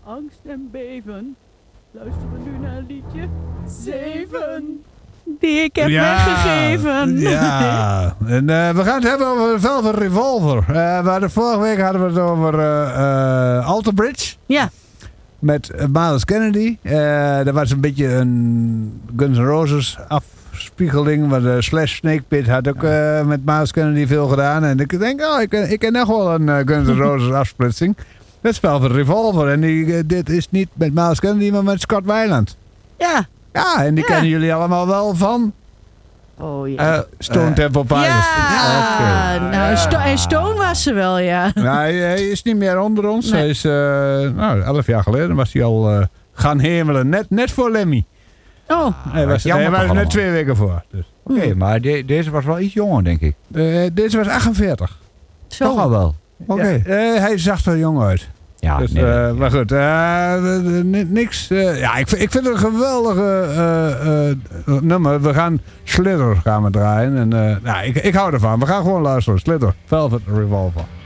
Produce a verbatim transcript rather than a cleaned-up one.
angst en beven luisteren we nu naar een liedje Zeven, die ik heb Ja, weggegeven. Ja, en uh, we gaan het hebben over Velvet Revolver. Uh, we hadden, vorige week hadden we het over uh, uh, Alter Bridge. Ja. Met uh, Myles Kennedy. Uh, dat was een beetje een Guns N' Roses afspiegeling. Maar de Slash Snake Pit had ook uh, met Myles Kennedy veel gedaan. En ik denk, oh, ik, ik ken nog wel een uh, Guns N' Roses afsplitsing. Dat is Velvet Revolver. En die, uh, dit is niet met Myles Kennedy, maar met Scott Weiland. Ja. Ja, en die Ja. kennen jullie allemaal wel van Oh ja. uh, Stone Temple Pilots. Ja, Okay. nou, Sto- en Stone was ze wel, ja. Nou, hij, hij is niet meer onder ons. Nee. Hij is, uh, nou, elf jaar geleden was hij al uh, gaan hemelen. Net, net voor Lemmy. Oh, Hij was, jammer hij was toch er net allemaal. twee weken voor. Dus. Oké, okay, maar de, deze was wel iets jonger, denk ik. Uh, deze was achtenveertig. zo. Toch al wel. Oké. Ja, uh, hij zag er jong uit. Ja, Dus, nee, uh, nee. maar goed, uh, n- niks. Uh, ja, ik, ik vind het een geweldige uh, uh, nummer. We gaan Slither gaan we draaien. En, uh, nou, ik, ik hou ervan. We gaan gewoon luisteren. Slither, Velvet Revolver.